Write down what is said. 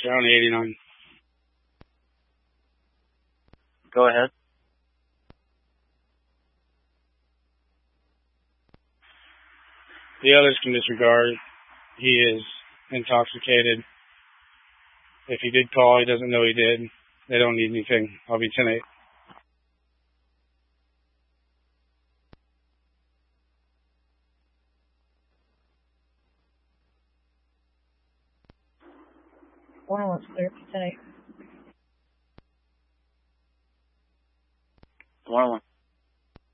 County 89. Go ahead. The others can disregard. He is intoxicated. If he did call, he doesn't know he did. They don't need anything. I'll be 10-8. One's clear. 10-8. 101.